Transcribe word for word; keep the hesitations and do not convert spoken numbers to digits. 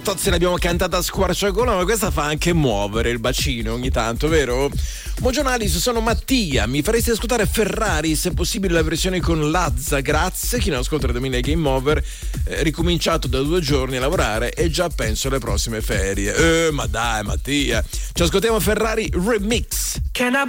Se l'abbiamo cantata a squarciagola, ma questa fa anche muovere il bacino ogni tanto, vero? Buongiorno Alice, sono Mattia. Mi faresti ascoltare Ferrari, se possibile la versione con Lazza, grazie. Chi non ascolta da Mille Game Over, eh, ricominciato da due giorni a lavorare e già penso alle prossime ferie. Eh, ma dai Mattia, ci ascoltiamo Ferrari Remix. Can I